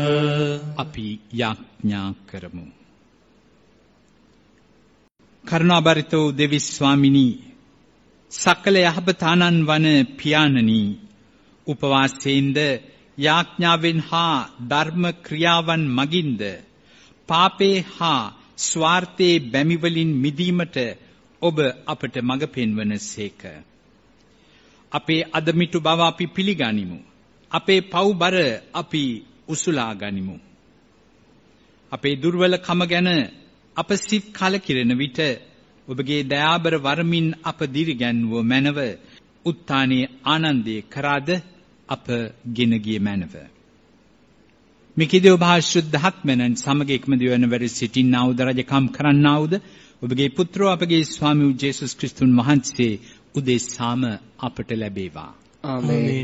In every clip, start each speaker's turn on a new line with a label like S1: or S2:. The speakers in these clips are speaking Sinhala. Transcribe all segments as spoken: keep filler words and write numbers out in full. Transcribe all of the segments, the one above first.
S1: අපි යාඥා කරමු. කරුණාබරිත වූ දෙවි ස්වාමිනී, සකල යහපත ආනන් වන පියාණනි, උපවාසයෙන්ද යාඥාවෙන් හා ධර්ම ක්‍රියාවන් මගින්ද පාපේ හා ස්වාර්ථයේ බැමිවලින් මිදීමට ඔබ අපට මඟ පෙන්වන සේක. අපේ අදමිටු බව අපි පිළිගනිමු. අපේ පව්බර අපි උසුලා ගනිමු. අපේ දුර්වලකම ගැන අප සිත් කලකිරෙන විට ඔබගේ දයාබර වරමින් අප දිරිගැන්වුව මැනව උත්ථානයේ ආනන්දයේ කරාද අප ගෙන ගිය මැනව. මිකිදෝ භාෂුද්ධාත්මයන් සමග එක්මදී වන වැඩ සිටින්නා වූ රජකම් කරන්නා වූද ඔබගේ පුත්‍රෝ අපගේ ස්වාමී වූ ජේසුස් ක්‍රිස්තුන් වහන්සේ උදෙසාම අපට ලැබේවා.
S2: ආමේන්.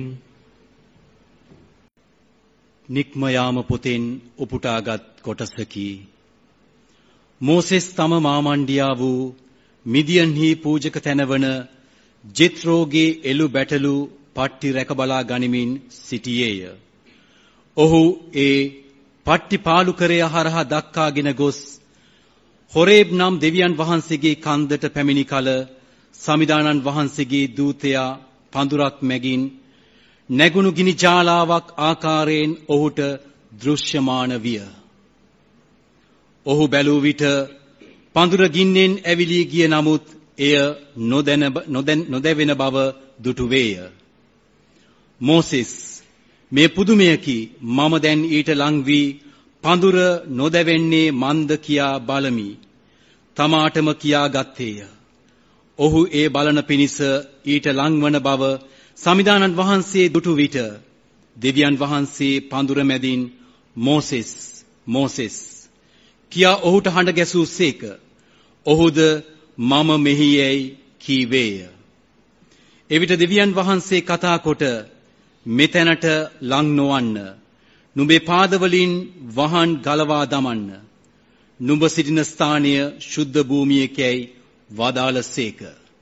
S2: නික්ම යාම පොතෙන් උපුටාගත් කොටසකි. මෝසෙස් තම මාමණ්ඩියා වූ මිදියන්හි පූජක තැනවන ජෙත්‍රෝගේ එළු බැටළු පට්ටි රැකබලා ගනිමින් සිටියේය. ඔහු ඒ පට්ටි පාලුකරය හරහා දක්කාගෙන ගොස් හොරේබ් නම් දෙවියන් වහන්සේගේ කන්දට පැමිණි කල සමිදානන් වහන්සේගේ දූතයා පඳුරක් මැගින් නැගුණු ගිනි ජාලාවක් ආකාරයෙන් ඔහුට දෘශ්‍යමාන විය. ඔහු බැලූ විට පඳුර ගින්නෙන් ඇවිලී ගිය නමුත් එය නොදැන නොදැවෙන බව දුටු වේය. මෝසෙස්, මේ පුදුමයකි, මම දැන් ඊට ලං වී පඳුර නොදැවෙන්නේ මන්ද කියා බලමි. තමාටම කියා ගත්තේය. ඔහු ඒ බලන පිණිස ඊට ලංවන බව සමිදානන් වහන්සේ දුටු විට දෙවියන් වහන්සේ පඳුර මැදින් මෝසෙස් මෝසෙස් කියා ඔහුට හඬ ගැසූසේක. ඔහුද මම මෙහි යැයි කීවේය. එවිට දෙවියන් වහන්සේ කතා කොට මෙතැනට ලං නොවන්න, නුඹේ පාදවලින් වහන් ගලවා දමන්න, නුඹ සිටින ස්ථානය ශුද්ධ භූමියකැයි වදාළසේක.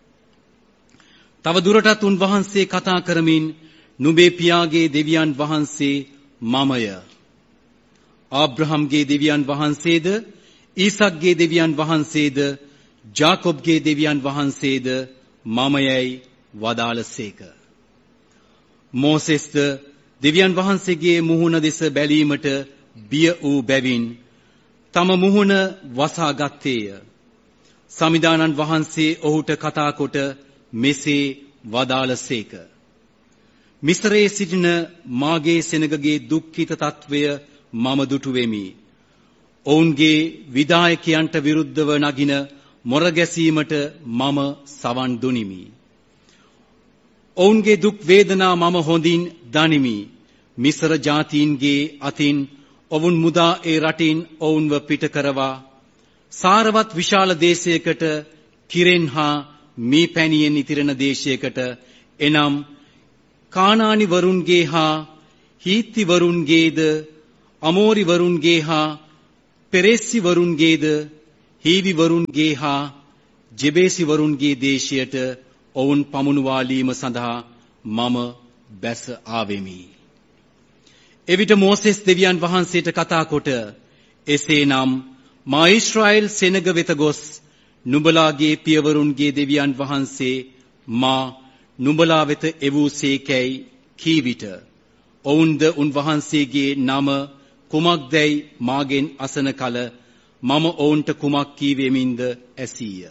S2: තව දුරටත් උන්වහන්සේ කතා කරමින් නුඹේ පියාගේ දෙවියන් වහන්සේ මමය. ආබ්‍රහම්ගේ දෙවියන් වහන්සේද, ඊසක්ගේ දෙවියන් වහන්සේද, ජාකොබ්ගේ දෙවියන් වහන්සේද මමයයි වදාළසේක. මෝසෙස්ද දෙවියන් වහන්සේගේ මුහුණ දෙස බැලීමට බිය වූ බැවින් තම මුහුණ වසා ගත්තේය. සමිදානන් වහන්සේ ඔහුට කතා කොට මෙසේ වදාළසේක. මිස්රයේ සිටින මාගේ සෙනගගේ දුක්ඛිත තත්වය මම දුටු වෙමි. ඔවුන්ගේ විධායකයන්ට විරුද්ධව නගින මොර ගැසීමට මම සවන් දුනිමි. ඔවුන්ගේ දුක් වේදනා මම හොඳින් දනිමි. මිස්ර ජාතීන්ගේ අතින් ඔවුන් මුදා ඒ රටින් ඔවුන්ව පිට කරවා සාරවත් විශාල දේශයකට, කිරෙන් හා මී පැණියෙන් ඉතිරෙන දේශයකට, එනම් කානානි වරුන්ගේ හා හීත්ති වරුන්ගේද, අමෝරි වරුන්ගේ හා පෙරෙස්සි වරුන්ගේද, හීවි වරුන්ගේ හා ජෙබේසි වරුන්ගේ දේශයට ඔවුන් පමුණුවාලීම සඳහා මම බැස ආවෙමි. එවිට මෝසෙස් දෙවියන් වහන්සේට කතා කොට එසේනම් මා ඊශ්‍රායෙල් සෙනග වෙත ගොස් නුඹලාගේ පියවරුන්ගේ දෙවියන් වහන්සේ මා නුඹලා වෙත එවූසේකැයි කී විට ඔවුන්ද උන්වහන්සේගේ නම කුමක්දැයි මාගෙන් අසන කල මම ඔවුන්ට කුමක් කීවෙමින්ද ඇසීය.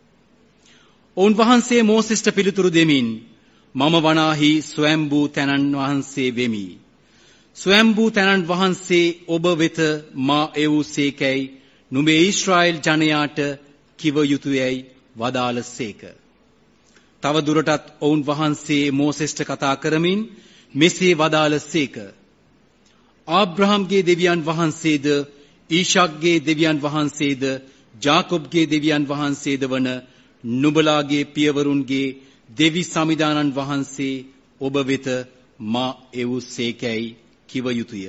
S2: ඔවුන් වහන්සේ මෝසෙස්ට පිළිතුරු දෙමින් මම වනාහි ස්වයම්බූ තැනන් වහන්සේ වෙමි. ස්වයම්බූ තැනන් වහන්සේ ඔබ වෙත මා එවූසේකැයි නුඹේ ඊශ්‍රායෙල් ජනයාට කිව යුතුයයි වදාළසේක. තව දුරටත් ඔවුන් වහන්සේ මෝසෙස්ට කතා කරමින් මෙසේ වදාළසේක. ආබ්‍රහම්ගේ දෙවියන් වහන්සේද, ඊශාක්ගේ දෙවියන් වහන්සේද, ජාකොබ්ගේ දෙවියන් වහන්සේද වන නුඹලාගේ පියවරුන්ගේ දෙවි සමිදානන් වහන්සේ ඔබ වෙත මා එවූසේකැයි කිව යුතුය.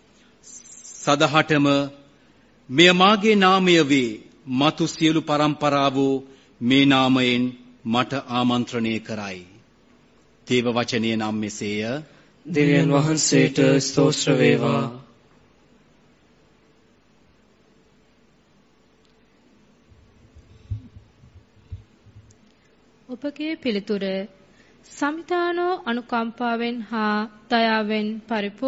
S2: සදහටම මෙය මාගේ නාමය වේ. මතු සියලු පරම්පරාවෝ මේ නාමයෙන් මට ආමන්ත්‍රණය කරයි. දේව වචනය නම් මෙසේය.
S3: දෙවියන් වහන්සේට ස්තෝත්‍ර වේවා. ඔබගේ පිළිතුර සමිතානෝ අනුකම්පාවෙන් හා දයාවෙන් පරිපූර්ණ